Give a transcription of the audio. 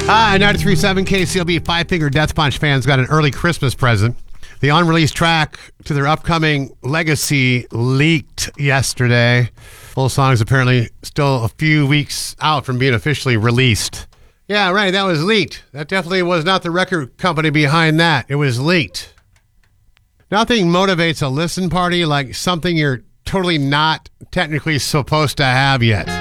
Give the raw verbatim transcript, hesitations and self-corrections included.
Hi, ninety-three point seven K C L B Five Finger Death Punch fans got an early Christmas present. The unreleased track to their upcoming Legacy leaked yesterday. Full song's apparently still a few weeks out from being officially released. Yeah, right, that was leaked. That definitely was not the record company behind that. It was leaked. Nothing motivates a listen party like something you're totally not technically supposed to have yet.